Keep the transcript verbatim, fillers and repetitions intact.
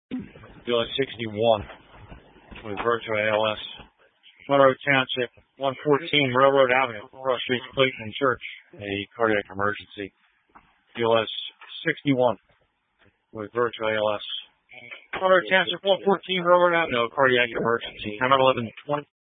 B L S sixty-one with virtual A L S. Monroe Township, one fourteen Railroad Avenue, Cross Street, Clayton Church, a cardiac emergency. B L S sixty-one with virtual A L S. Monroe Township, one fourteen Railroad Avenue, cardiac emergency. Time eleven twenty.